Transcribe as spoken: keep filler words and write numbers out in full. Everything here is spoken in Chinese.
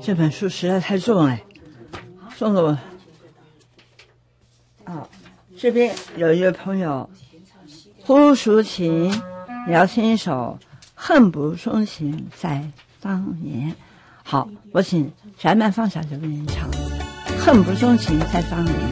这本书实在太重了，送给我。啊，这边有一位朋友，呼抒情，你要听一首《恨不松情在当年》。好，我请翟曼芳小姐为您唱《恨不松情在当年》。